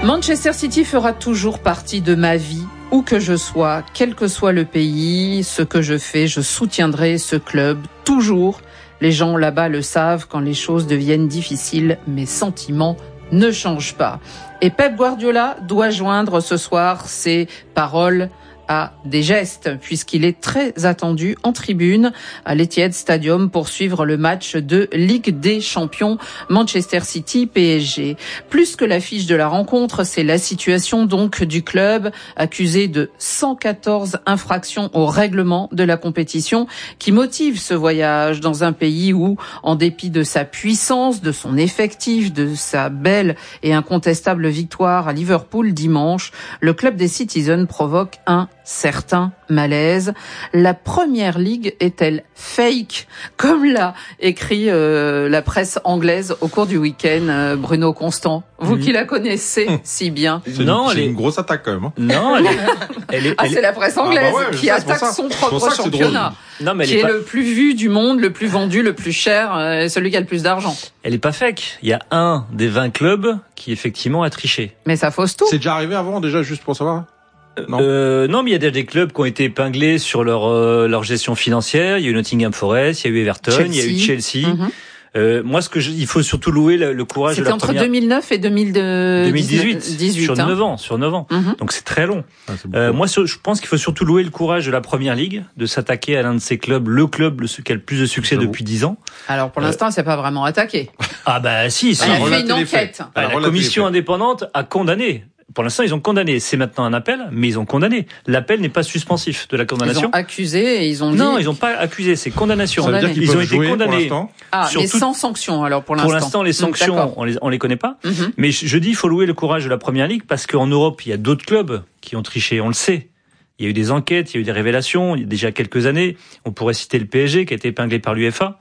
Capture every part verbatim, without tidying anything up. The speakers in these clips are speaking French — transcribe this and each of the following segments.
Manchester City fera toujours partie de ma vie, où que je sois, quel que soit le pays, ce que je fais, je soutiendrai ce club, toujours. Les gens là-bas le savent, quand les choses deviennent difficiles, mes sentiments ne changent pas. Et Pep Guardiola doit joindre ce soir ses paroles à des gestes, puisqu'il est très attendu en tribune à l'Etihad Stadium pour suivre le match de Ligue des Champions Manchester City P S G. Plus que l'affiche de la rencontre, c'est la situation donc du club accusé de cent quatorze infractions au règlement de la compétition qui motive ce voyage dans un pays où, en dépit de sa puissance, de son effectif, de sa belle et incontestable victoire à Liverpool dimanche, le club des Citizens provoque un certain malaise. La Première Ligue est-elle fake, comme l'a écrit euh, la presse anglaise au cours du week-end, euh, Bruno Constant, vous mmh. qui la connaissez si bien. C'est non, une, c'est est... une grosse attaque quand même. Hein. Non, elle est... elle est... ah, c'est la presse anglaise ah bah ouais, qui ça, attaque son propre championnat, non, mais qui est, pas... est le plus vu du monde, le plus vendu, le plus cher, euh, celui qui a le plus d'argent. Elle est pas fake. Il y a un des vingt clubs qui effectivement a triché. Mais ça fausse tout. C'est déjà arrivé avant, déjà, juste pour savoir. Non. Euh, non, mais il y a des clubs qui ont été épinglés sur leur euh, leur gestion financière. Il y a eu Nottingham Forest, il y a eu Everton, Chelsea. Il y a eu Chelsea. Mm-hmm. Euh, moi, ce que je, il faut surtout louer le, le courage C'était de la entre première... deux mille neuf et deux mille dix-huit. Sur hein. neuf ans, sur neuf ans. Mm-hmm. Donc c'est très long. Ah, c'est euh, moi, je pense qu'il faut surtout louer le courage de la Première Ligue, de s'attaquer à l'un de ces clubs, le club le, qui a le plus de succès J'avoue. depuis dix ans. Alors pour l'instant, euh... c'est pas vraiment attaqué. Ah bah si, si. Elle a fait une enquête. La commission indépendante a condamné. Pour l'instant, ils ont condamné. C'est maintenant un appel, mais ils ont condamné. L'appel n'est pas suspensif de la condamnation. Ils ont accusé et ils ont dit... Non, ils n'ont pas accusé, c'est condamnation. Ça veut dire qu'ils ils peuvent ont été jouer condamnés. Pour ah, mais tout... sans sanction, alors pour l'instant. Pour l'instant, les sanctions, mmh, on les, on les connaît pas. Mm-hmm. Mais je dis, il faut louer le courage de la Première Ligue parce qu'en Europe, il y a d'autres clubs qui ont triché, on le sait. Il y a eu des enquêtes, il y a eu des révélations. Il y a déjà quelques années, on pourrait citer le P S G qui a été épinglé par l'UEFA.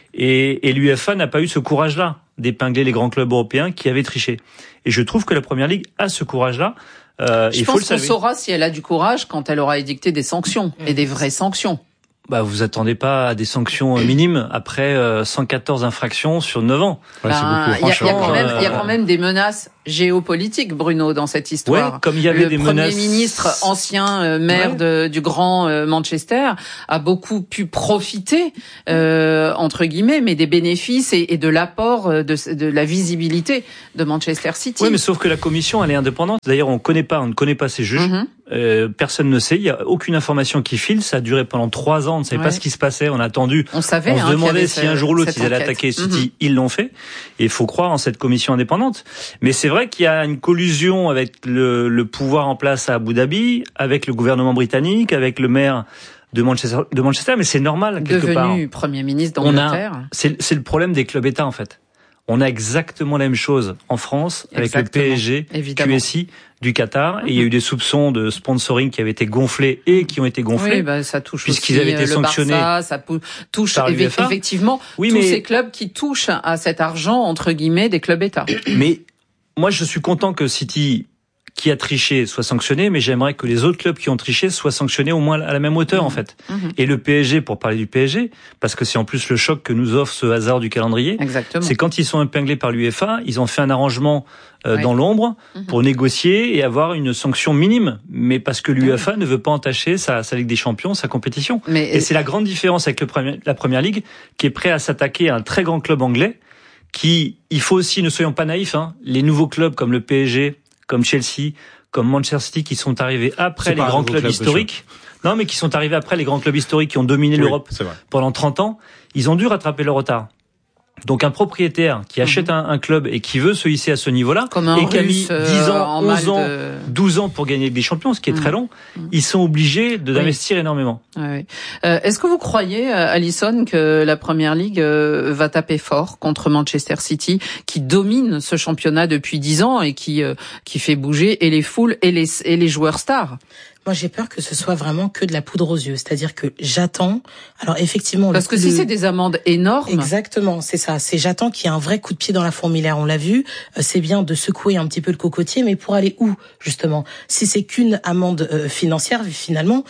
Et, et l'UEFA n'a pas eu ce courage-là d'épingler les grands clubs européens qui avaient triché. Et je trouve que la Première Ligue a ce courage-là. Euh, je il pense faut qu'on saura si elle a du courage quand elle aura édicté des sanctions, mmh. et des vraies sanctions. Bah, vous attendez pas à des sanctions minimes après euh, cent quatorze infractions sur neuf ans. Ouais, ben, c'est beaucoup. Il y, y, euh... y a quand même des menaces géopolitiques, Bruno, dans cette histoire. Ouais, comme il y avait le des Premier menaces... ministre, ancien euh, maire ouais. de, du grand euh, Manchester, a beaucoup pu profiter, euh, entre guillemets, mais des bénéfices et, et de l'apport de, de la visibilité de Manchester City. Oui, mais sauf que la commission, elle est indépendante. D'ailleurs, on connaît pas, on ne connaît pas ces juges. Mm-hmm. Euh, personne ne sait. Il y a aucune information qui file. Ça a duré pendant trois ans. On ne savait ouais. pas ce qui se passait. On a attendu. On savait. On se hein, demandait si un jour ou l'autre ils allaient enquête. attaquer City. Mm-hmm. Ils l'ont fait. Et il faut croire en cette commission indépendante. Mais c'est vrai qu'il y a une collusion avec le, le pouvoir en place à Abu Dhabi, avec le gouvernement britannique, avec le maire de Manchester. De Manchester. Mais c'est normal quelque Devenu part. Devenu Premier ministre d'Angleterre. On a, c'est, c'est le problème des clubs États en fait. On a exactement la même chose en France avec exactement. Le P S G, Évidemment. Q S I du Qatar. Mm-hmm. Et il y a eu des soupçons de sponsoring qui avaient été gonflés et qui ont été gonflés. Oui, bah, ça touche puisqu'ils aussi avaient été le sanctionnés Barça, ça touche éve- effectivement oui, tous mais... ces clubs qui touchent à cet argent, entre guillemets, des clubs États. Mais moi, je suis content que City, qui a triché, soit sanctionné, mais j'aimerais que les autres clubs qui ont triché soient sanctionnés au moins à la même hauteur, mmh. en fait. Mmh. Et le P S G, pour parler du P S G, parce que c'est en plus le choc que nous offre ce hasard du calendrier. Exactement. C'est quand ils sont épinglés par l'UEFA, ils ont fait un arrangement euh, ouais. dans l'ombre mmh. pour négocier et avoir une sanction minime, mais parce que l'UEFA mmh. ne veut pas entacher sa, sa Ligue des Champions, sa compétition. Mais et c'est la grande différence avec le premier, la Première Ligue, qui est prêt à s'attaquer à un très grand club anglais, qui, il faut aussi, ne soyons pas naïfs, hein, les nouveaux clubs comme le P S G, comme Chelsea, comme Manchester City, qui sont arrivés après c'est les grands clubs club, historiques. Non, mais qui sont arrivés après les grands clubs historiques qui ont dominé oui, l'Europe pendant trente ans. Ils ont dû rattraper leur retard. Donc un propriétaire qui achète mmh. un, un club et qui veut se hisser à ce niveau-là, Comme un et qui a mis euh, dix ans, onze ans, de... douze ans pour gagner des champions, ce qui est mmh. très long, mmh. ils sont obligés de, d'investir oui. énormément. Oui. Euh, est-ce que vous croyez, Alisson, que la Première Ligue euh, va taper fort contre Manchester City, qui domine ce championnat depuis dix ans et qui euh, qui fait bouger et les foules et les et les joueurs stars? Moi, j'ai peur que ce soit vraiment que de la poudre aux yeux. C'est-à-dire que j'attends. Alors, effectivement. Parce que si de... c'est des amendes énormes. Exactement. C'est ça. C'est, j'attends qu'il y ait un vrai coup de pied dans la fourmilière. On l'a vu. C'est bien de secouer un petit peu le cocotier, mais pour aller où, justement? Si c'est qu'une amende euh, financière, finalement,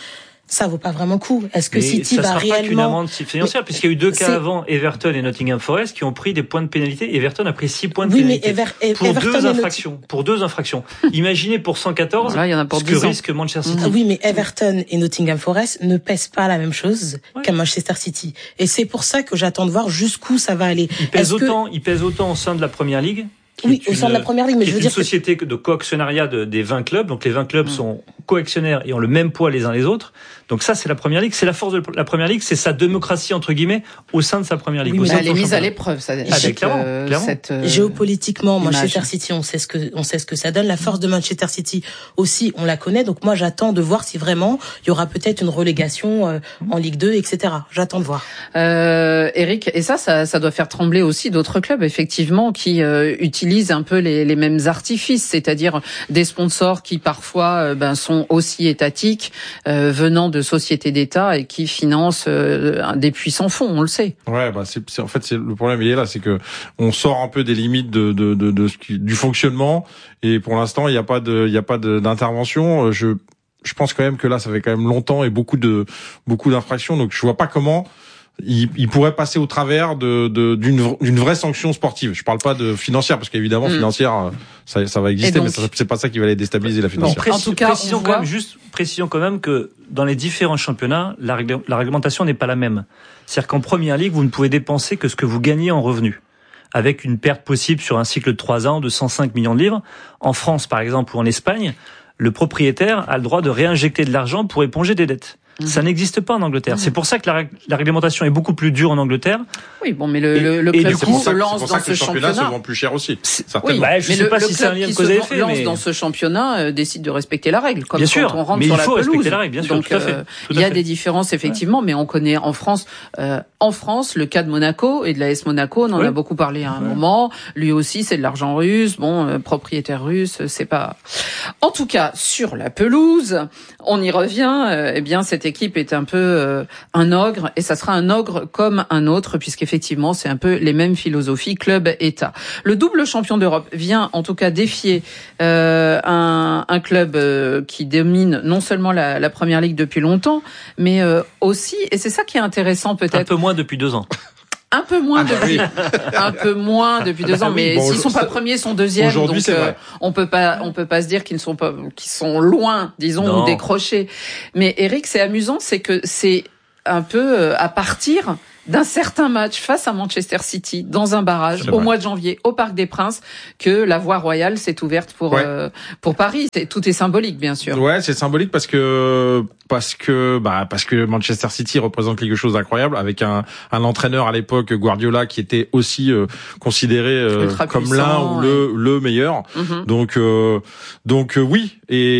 Ça vaut pas vraiment le coup. Est-ce que mais City ça va sera réellement... pas qu'une amende financière, mais puisqu'il y a eu deux cas c'est... avant, Everton et Nottingham Forest, qui ont pris des points de pénalité. Everton a pris six points de oui, pénalité mais Ever... pour Everton deux et infractions. Not... Pour deux infractions. Imaginez pour cent quatorze voilà, il y en a pour ce que risque Manchester City. Ah oui, mais Everton et Nottingham Forest ne pèsent pas la même chose ouais. qu'à Manchester City. Et c'est pour ça que j'attends de voir jusqu'où ça va aller. Ils pèsent Est-ce autant, que... ils pèsent autant au sein de la Première Ligue. Oui, au sein de la Première Ligue, mais je veux une dire une société que... de coactionnariat de, des vingt clubs. Donc les vingt clubs mmh. sont coactionnaires et ont le même poids les uns les autres. Donc ça, c'est la Première Ligue. C'est la force de la Première Ligue, c'est sa démocratie entre guillemets au sein de sa Première Ligue. Oui, mais elle est mise championnat. à l'épreuve, ça. Ah, avec clairement, euh, clairement. Cette, euh, géopolitiquement, image. Manchester City, on sait ce que on sait ce que ça donne. La force de Manchester City aussi, on la connaît. Donc moi, j'attends de voir si vraiment il y aura peut-être une relégation euh, en Ligue deux, et cetera. J'attends de voir. Euh, Eric, et ça, ça, ça doit faire trembler aussi d'autres clubs, effectivement, qui euh, utilisent un peu les, les mêmes artifices, c'est-à-dire des sponsors qui parfois euh, ben, sont aussi étatiques, euh, venant de sociétés d'État et qui financent euh, des puissants fonds, on le sait. Ouais, bah c'est, c'est en fait c'est le problème il est là, c'est que on sort un peu des limites de de de, de ce qui, du fonctionnement et pour l'instant il n'y a pas de il y a pas de, d'intervention. Je je pense quand même que là ça fait quand même longtemps et beaucoup de beaucoup d'infractions, donc je vois pas comment il, il pourrait passer au travers de, de d'une, d'une vraie sanction sportive. Je parle pas de financière parce qu'évidemment mmh. financière ça, ça va exister, donc, mais ça, c'est pas ça qui va aller déstabiliser la financière. Bon, précis, en tout cas, précisons on quand voit... même juste précisons quand même que dans les différents championnats, la, règle, la réglementation n'est pas la même. C'est-à-dire qu'en Première Ligue, vous ne pouvez dépenser que ce que vous gagnez en revenus, avec une perte possible sur un cycle de trois ans de cent cinq millions de livres. En France, par exemple, ou en Espagne, le propriétaire a le droit de réinjecter de l'argent pour éponger des dettes. Ça n'existe pas en Angleterre. Mmh. C'est pour ça que la, la réglementation est beaucoup plus dure en Angleterre. Oui, bon, mais le, et, le, le club qui se lance dans ce championnat se vend plus cher aussi. Oui, bah, je mais sais le, pas le si c'est un lien de cause à effet, lance mais dans ce championnat euh, décide de respecter la règle, comme bien quand sûr, on rentre mais sur il faut la pelouse. respecter la règle, bien sûr. Donc, tout à fait. euh, tout il y a fait. des différences effectivement, ouais. mais on connaît en France, euh, en France, le cas de Monaco et de l'A S Monaco. On en oui. a beaucoup parlé à un ouais. moment. Lui aussi, c'est de l'argent russe. Bon, euh, propriétaire russe, c'est pas. En tout cas, sur la pelouse, on y revient. Euh, eh bien, cette équipe est un peu euh, un ogre, et ça sera un ogre comme un autre, puisqu'effectivement, c'est un peu les mêmes philosophies, club-État. Le double champion d'Europe vient en tout cas défier euh, un, un club euh, qui domine non seulement la, la Première Ligue depuis longtemps, mais euh, aussi, et c'est ça qui est intéressant peut-être... Un peu moins depuis deux ans. Un peu moins ah, depuis, oui. un peu moins depuis deux ah, ans, oui, mais bon, s'ils sont pas premiers, ils sont deuxièmes. Aujourd'hui, donc c'est vrai. Euh, on peut pas, on peut pas se dire qu'ils ne sont pas, qu'ils sont loin, disons, non. ou décrochés. Mais Eric, c'est amusant, c'est que c'est un peu euh, à partir d'un certain match face à Manchester City dans un barrage au mois de janvier au Parc des Princes que la voie royale s'est ouverte pour ouais. euh, pour Paris. C'est, tout est symbolique, bien sûr. Ouais, c'est symbolique parce que parce que bah parce que Manchester City représente quelque chose d'incroyable avec un un entraîneur à l'époque, Guardiola, qui était aussi euh, considéré euh, comme l'un ou ouais. le le meilleur. Mm-hmm. Donc euh, donc euh, oui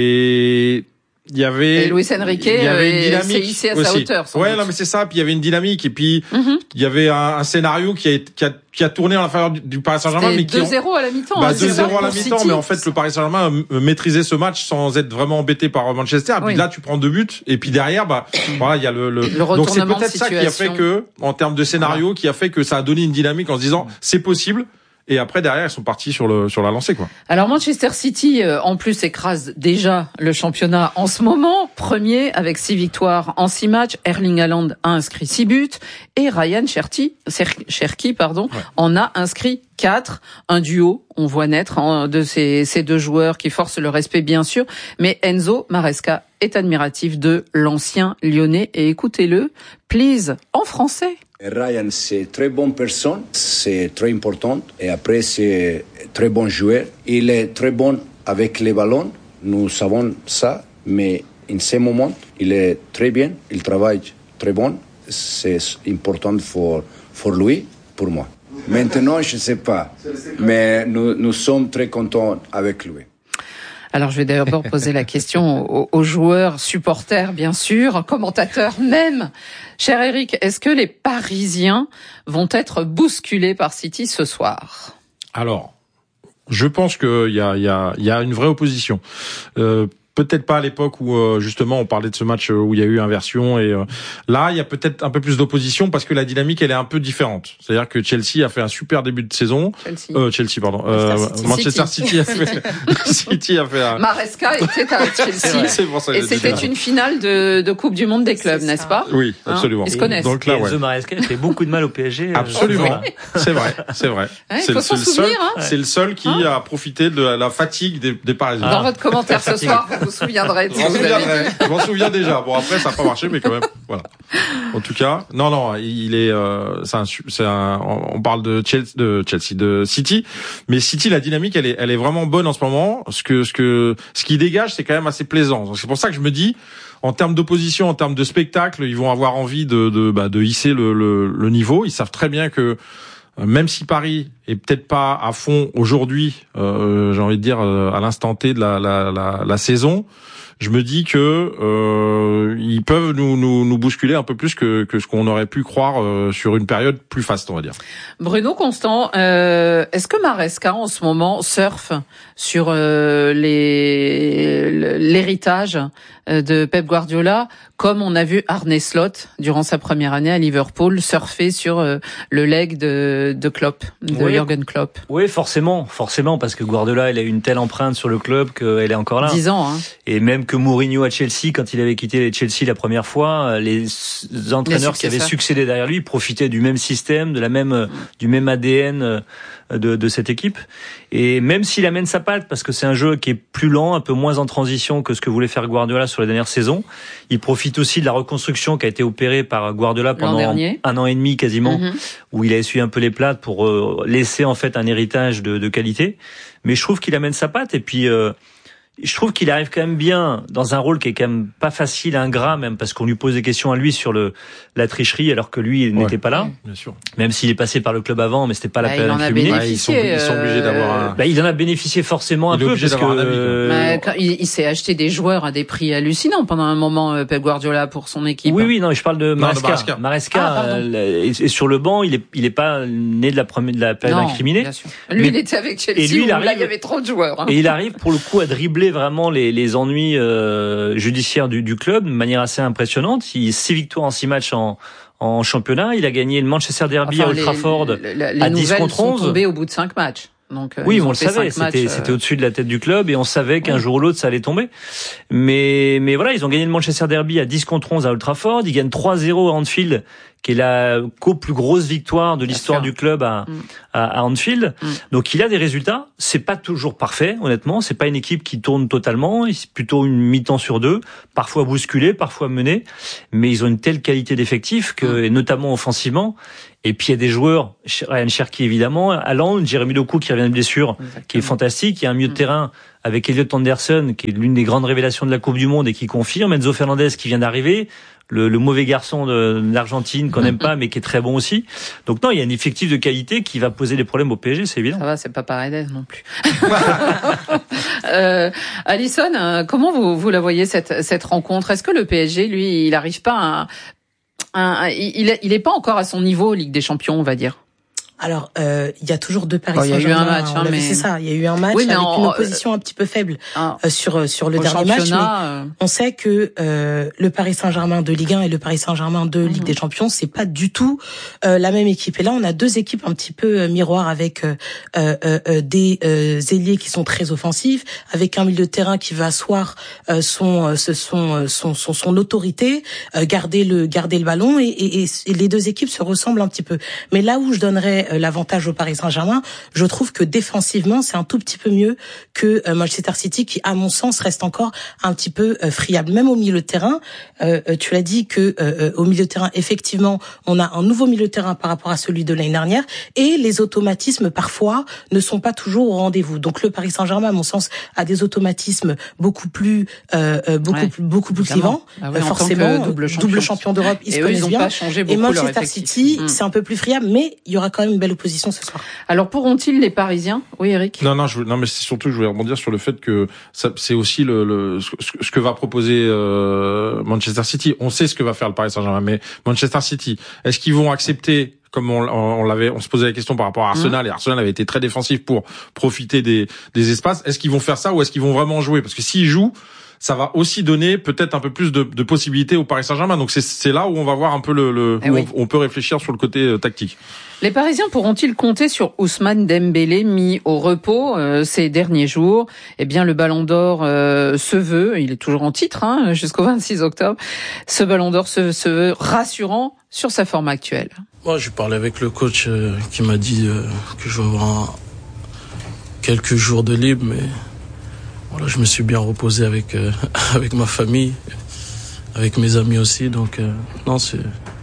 et il y avait et Luis Enrique il y avait une dynamique s'est hissé à aussi. sa hauteur. Ouais, non mais c'est ça. Puis il y avait une dynamique et puis mm-hmm. il y avait un, un scénario qui a, qui a qui a tourné en la faveur du, du Paris Saint-Germain, mais qui deux zéro à la mi-temps. Bah, hein, deux zéro à la mi-temps, City. mais en fait le Paris Saint-Germain maîtrisait ce match sans être vraiment embêté par Manchester. Et puis oui. là tu prends deux buts et puis derrière bah voilà il y a le, le... le donc c'est peut-être situation. ça qui a fait que en termes de scénario voilà. qui a fait que ça a donné une dynamique en se disant c'est possible. Et après, derrière, ils sont partis sur le sur la lancée, quoi. Alors, Manchester City, euh, en plus, écrase déjà le championnat en ce moment. Premier, avec six victoires en six matchs. Erling Haaland a inscrit six buts. Et Ryan Cherki, Cherki pardon, ouais. en a inscrit quatre. Un duo, on voit naître hein, de ces, ces deux joueurs qui forcent le respect, bien sûr. Mais Enzo Maresca est admiratif de l'ancien Lyonnais. Et écoutez-le, please, en français. Ryan, c'est très bonne personne, c'est très important. Et après, c'est très bon joueur. Il est très bon avec les ballons, nous savons ça. Mais en ce moment, il est très bien, il travaille très bon. C'est important pour, pour lui, pour moi. Maintenant, je ne sais pas, mais nous, nous sommes très contents avec lui. Alors, je vais d'abord poser la question aux, aux joueurs, supporters, bien sûr, commentateurs même. Cher Eric, est-ce que les Parisiens vont être bousculés par City ce soir ? Alors, je pense qu'il y a, il y a, il y a une vraie opposition. Euh, peut-être pas à l'époque où euh, justement on parlait de ce match où il y a eu inversion et euh, là il y a peut-être un peu plus d'opposition parce que la dynamique elle est un peu différente. C'est-à-dire que Chelsea a fait un super début de saison. Chelsea, euh, Chelsea pardon. Euh, City. Manchester City a fait. City a fait. Un... Maresca était à Chelsea. C'est pour ça et c'était une finale de, de Coupe du Monde des clubs, n'est-ce pas? Oui, absolument. Hein, ils se connaissent. Donc là, ouais. Maresca a fait beaucoup de mal au P S G. Absolument. C'est vrai, c'est vrai. Ouais, c'est, faut le, c'est, le souvenir, seul, hein. c'est le seul qui hein a profité de la, la fatigue des, des Parisiens. Dans votre commentaire ce soir, vous vous souviendrez de ce que vous avez dit. Je m'en souviens déjà. Bon, après, ça n'a pas marché, mais quand même, voilà. En tout cas, non, non, il est, euh, c'est un, c'est un, on parle de Chelsea, de Chelsea, de City, mais City, la dynamique, elle est, elle est vraiment bonne en ce moment. Ce que, ce que, ce qui dégage, c'est quand même assez plaisant. Donc, c'est pour ça que je me dis, en termes d'opposition, en termes de spectacle, ils vont avoir envie de, de, bah, de hisser le, le, le niveau. Ils savent très bien que, même si Paris est peut-être pas à fond aujourd'hui, euh, j'ai envie de dire à l'instant T de la, la, la, la saison, je me dis que euh, ils peuvent nous, nous, nous bousculer un peu plus que, que ce qu'on aurait pu croire euh, sur une période plus faste, on va dire. Bruno Constant, euh, est-ce que Maresca en ce moment surfe sur euh, les l'héritage de Pep Guardiola, comme on a vu Arne Slot durant sa première année à Liverpool surfer sur euh, le leg de, de Klopp, de oui. Jürgen Klopp? Oui, forcément, forcément, parce que Guardiola, il a une telle empreinte sur le club qu'elle est encore là. Dix ans, hein. Et même que Mourinho à Chelsea, quand il avait quitté les Chelsea la première fois, les entraîneurs les qui avaient succédé derrière lui profitaient du même système, de la même, mmh. du même A D N de, de cette équipe. Et même s'il amène sa patte, parce que c'est un jeu qui est plus lent, un peu moins en transition que ce que voulait faire Guardiola sur la dernière saison, il profite aussi de la reconstruction qui a été opérée par Guardiola pendant un an et demi quasiment, mmh. où il a essuyé un peu les plâtres pour euh, laisser en fait un héritage de, de qualité. Mais je trouve qu'il amène sa patte et puis euh, je trouve qu'il arrive quand même bien dans un rôle qui est quand même pas facile, ingrat même, parce qu'on lui pose des questions à lui sur le la tricherie, alors que lui il ouais, n'était pas là. Bien sûr. Même s'il est passé par le club avant, mais c'était pas bah, la peine d'incriminer. Ouais, ils, sont, euh... ils sont obligés d'avoir. Un... Bah, il en a bénéficié forcément un il peu parce que un avis, euh... bah, il, il s'est acheté des joueurs à des prix hallucinants pendant un moment, Pep Guardiola, pour son équipe. Oui, oui, non, je parle de Maresca. Maresca, Maresca ah, euh, et, et sur le banc, il est il est pas né de la première de la peine d'incriminer. Lui, mais, il était avec Chelsea. Et lui, il arrive, là, il y avait trop de joueurs. Hein. Et il arrive pour le coup à dribbler vraiment les les ennuis euh, judiciaires du, du club de manière assez impressionnante. Il six victoires en six matchs en en championnat. Il a gagné le Manchester Derby enfin, à Old Trafford les, les, les à dix contre onze. Sont tombés au bout de cinq matchs. Donc, euh, oui, on le savait, c'était, euh... c'était au-dessus de la tête du club et on savait qu'un oui. jour ou l'autre ça allait tomber. Mais, mais voilà, ils ont gagné le Manchester Derby à dix contre onze à Old Trafford. Ils gagnent trois zéro à Anfield, qui est la co-plus grosse victoire de l'histoire du club à, mm. à, à Anfield. Mm. Donc il a des résultats. C'est pas toujours parfait, honnêtement. C'est pas une équipe qui tourne totalement. C'est plutôt une mi-temps sur deux, parfois bousculée, parfois menée. Mais ils ont une telle qualité d'effectif que, mm. et notamment offensivement. Et puis il y a des joueurs, Ryan Cherki évidemment, Haaland, Jérémy Doku qui revient de blessure, exactement. Qui est fantastique. Il y a un milieu de terrain avec Elliot Anderson qui est l'une des grandes révélations de la Coupe du Monde et qui confirme. Enzo Fernandez qui vient d'arriver. Le, le mauvais garçon de, de l'Argentine qu'on n'aime pas mais qui est très bon aussi. Donc non, il y a un effectif de qualité qui va poser des problèmes au P S G, c'est évident. Ça va, c'est pas Paredes non plus. euh, Alisson, comment vous, vous la voyez cette, cette rencontre? Est-ce que le P S G, lui, il arrive pas à, à, à il, il est pas encore à son niveau Ligue des Champions, on va dire? Alors, euh, il y a toujours deux Paris oh, Saint-Germain. Il y a eu un match, hein, mais c'est ça. Il y a eu un match oui, avec en... une opposition un petit peu faible ah, euh, sur sur le dernier match. Mais euh... on sait que euh, le Paris Saint-Germain de Ligue un et le Paris Saint-Germain de Ligue mm-hmm. des Champions, c'est pas du tout euh, la même équipe. Et là, on a deux équipes un petit peu euh, miroirs avec euh, euh, euh, des euh, ailiers qui sont très offensifs, avec un milieu de terrain qui va asseoir euh, son, euh, son, son son son autorité, euh, garder le garder le ballon, et, et, et les deux équipes se ressemblent un petit peu. Mais là où je donnerais euh, l'avantage au Paris Saint-Germain, je trouve que défensivement, c'est un tout petit peu mieux que euh, Manchester City, qui, à mon sens, reste encore un petit peu euh, friable. Même au milieu de terrain, euh, tu l'as dit que euh, au milieu de terrain, effectivement, on a un nouveau milieu de terrain par rapport à celui de l'année dernière, et les automatismes, parfois, ne sont pas toujours au rendez-vous. Donc le Paris Saint-Germain, à mon sens, a des automatismes beaucoup plus, euh, beaucoup, ouais, plus beaucoup plus clivants. Ah oui, forcément, double champion, double champion d'Europe, ils et se eux, connaissent ils ont bien. Pas changé beaucoup et Manchester City, mmh. c'est un peu plus friable, mais il y aura quand même une belle opposition ce soir. Alors pourront-ils les Parisiens? Oui, Eric. Non, non, je, non, mais c'est surtout, je voulais rebondir sur le fait que ça, c'est aussi le, le ce, ce que va proposer euh, Manchester City. On sait ce que va faire le Paris Saint-Germain, mais Manchester City, est-ce qu'ils vont accepter comme on, on l'avait, on se posait la question par rapport à Arsenal, mmh. et Arsenal avait été très défensif pour profiter des, des espaces. Est-ce qu'ils vont faire ça ou est-ce qu'ils vont vraiment jouer? Parce que s'ils jouent, ça va aussi donner peut-être un peu plus de, de possibilités au Paris Saint-Germain. Donc c'est, c'est là où on va voir un peu le, le eh où oui. on, on peut réfléchir sur le côté euh, tactique. Les Parisiens pourront-ils compter sur Ousmane Dembélé mis au repos euh, ces derniers jours? Eh bien, le Ballon d'Or euh, se veut, il est toujours en titre hein, jusqu'au vingt-six octobre. Ce Ballon d'Or se, se veut rassurant sur sa forme actuelle. Moi, j'ai parlé avec le coach euh, qui m'a dit euh, que je vais avoir un, quelques jours de libre, mais voilà, je me suis bien reposé avec euh, avec ma famille, avec mes amis aussi. Donc euh, non, c'est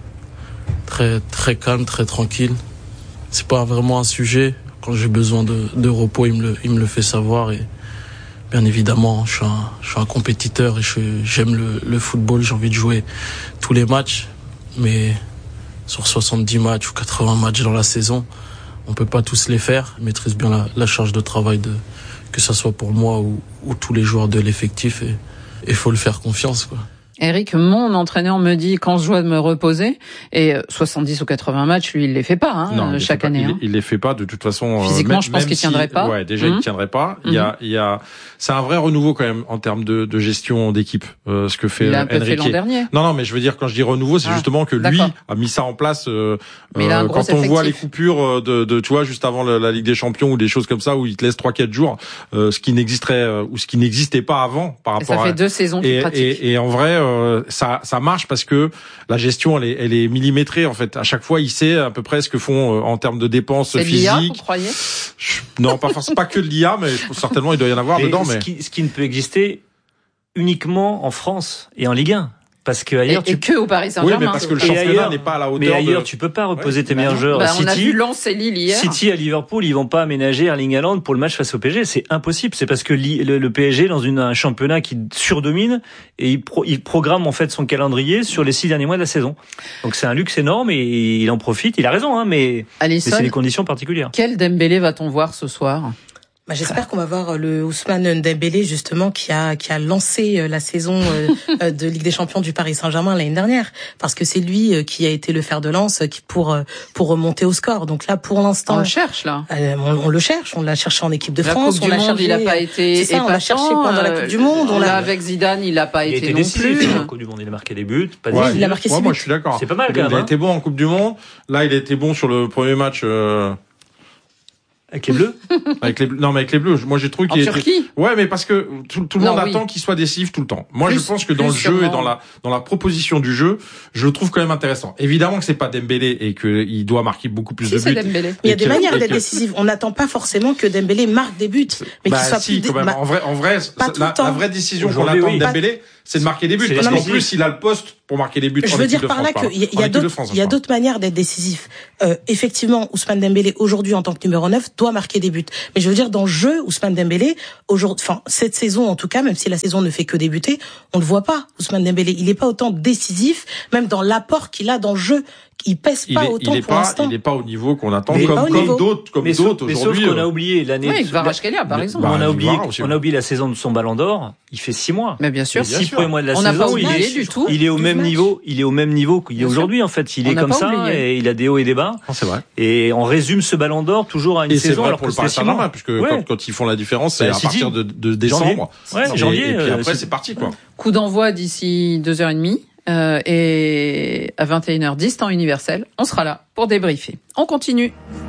très très calme, très tranquille. C'est pas vraiment un sujet. Quand j'ai besoin de, de repos, il me le il me le fait savoir. Et bien évidemment, je suis un je suis un compétiteur et je, j'aime le, le football. J'ai envie de jouer tous les matchs, mais sur soixante-dix matchs ou quatre-vingts matchs dans la saison, on peut pas tous les faire. Je maîtrise bien la, la charge de travail de que ça soit pour moi ou, ou tous les joueurs de l'effectif, et il faut le faire confiance, quoi. Eric, mon entraîneur me dit quand je dois me reposer, et soixante-dix ou quatre-vingts matchs, lui, il les fait pas hein, non, chaque année. Pas, hein. Il, il les fait pas de toute façon. Physiquement, même, je pense qu'il si, tiendrait pas. Ouais, déjà, mmh. il tiendrait pas. Il mmh. y a, il y a, c'est un vrai renouveau quand même en termes de, de gestion d'équipe, euh, ce que fait il a un peu Enrique. fait l'an dernier. Non, non, mais je veux dire quand je dis renouveau, c'est ah, justement que lui d'accord. a mis ça en place. Euh, mais euh, quand on effectif. voit les coupures de, de, tu vois, juste avant la, la Ligue des Champions ou des choses comme ça où il te laisse trois quatre jours, euh, ce qui n'existerait euh, ou ce qui n'existait pas avant par rapport à. Ça fait deux saisons qu'il pratique. Et, et en vrai, euh, ça, ça marche parce que la gestion, elle est, elle est millimétrée en fait. À chaque fois, il sait à peu près ce que font euh, en termes de dépenses c'est physiques. l'I A, vous croyez? Non, pas forcément, pas que de l'I A, mais certainement il doit y en avoir mais dedans. Ce mais qui, ce qui ne peut exister uniquement en France et en Ligue un. Parce que ailleurs, et, tu... et que au Paris Saint-Germain. Oui, mais parce que le championnat ailleurs, n'est pas à la hauteur. Mais ailleurs, de... tu peux pas reposer ouais, tes bah meilleurs non. joueurs. Bah, City, on a vu Lens et Lille hier. City à Liverpool, ils vont pas aménager Erling Haaland pour le match face au P S G. C'est impossible. C'est parce que le, le P S G est dans une, un championnat qui surdomine et il, pro, il programme en fait son calendrier sur les six derniers mois de la saison. Donc c'est un luxe énorme et il en profite. Il a raison, hein, mais, Alisson, mais c'est des conditions particulières. Quel Dembélé va-t-on voir ce soir? Bah, j'espère qu'on va voir le Ousmane Dembélé justement qui a qui a lancé la saison de Ligue des Champions du Paris Saint-Germain l'année dernière, parce que c'est lui qui a été le fer de lance qui pour pour remonter au score. Donc là pour l'instant on le cherche là. Euh, on, on le cherche, on l'a cherché en équipe de la France, coupe on du l'a monde, cherché. Il a pas été. C'est ça, on l'a cherché pendant la Coupe du Monde. On l'a avec Zidane, il a pas il été, été non décisif, plus. La Coupe du Monde, il a marqué des buts. Pas ouais, il a marqué six buts. Moi, je suis d'accord. C'est pas mal il, quand même. Il a hein. été bon en Coupe du Monde. Là, il a été bon sur le premier match. Euh... Avec les Bleus avec les non mais avec les Bleus, moi j'ai trouvé qu'il était Turquie. Ouais, mais parce que tout, tout le non, monde oui. attend qu'il soit décisif tout le temps. Moi plus, je pense que dans le jeu sûrement. et dans la dans la proposition du jeu, je le trouve quand même intéressant. Évidemment que c'est pas Dembélé et que il doit marquer beaucoup plus si, de c'est buts. Dembélé. Mais il y a des manières d'être décisif. On n'attend pas forcément que Dembélé marque des buts, mais bah, qu'il soit si, plus quand même. En vrai en vrai pas la, la vraie décision qu'on attend de Dembélé, c'est de marquer des buts parce qu'en plus il a le poste pour marquer des buts. Je veux dire par là qu'il y a d'autres il y a d'autres manières d'être décisif. Euh, effectivement, Ousmane Dembélé aujourd'hui en tant que numéro neuf doit marquer des buts. Mais je veux dire dans le jeu, Ousmane Dembélé aujourd'hui, enfin cette saison en tout cas, même si la saison ne fait que débuter, on le voit pas. Ousmane Dembélé, il est pas autant décisif, même dans l'apport qu'il a dans le jeu. Il pèse pas il est, autant il est pour pas, l'instant. Il n'est pas au niveau qu'on attend, mais comme, comme niveau. d'autres, comme mais d'autres sauf, aujourd'hui. Mais sauf qu'on a oublié l'année. Oui, Kvaratskhelia, par exemple. Bah, on a oublié, aussi, on a oublié la saison de son Ballon d'Or. Il fait six mois. Mais bien sûr. Les six premiers mois de la on saison, n'a pas oublié il est du tout. Il est au même matchs. niveau. Il est au même niveau qu'il est aujourd'hui. En fait, il on est comme ça oublié. et il a des hauts et des bas. Non, c'est vrai. Et on résume ce Ballon d'Or toujours à une et saison. C'est alors pour que le Paris Saint-Germain, puisque ouais. quand, quand ils font la différence, c'est bah, à partir de, de décembre. Ouais, et, janvier. Et puis après, euh, c'est parti, quoi. Coup d'envoi d'ici deux heures trente. Euh, et à vingt et une heures dix, temps universel, on sera là pour débriefer. On continue.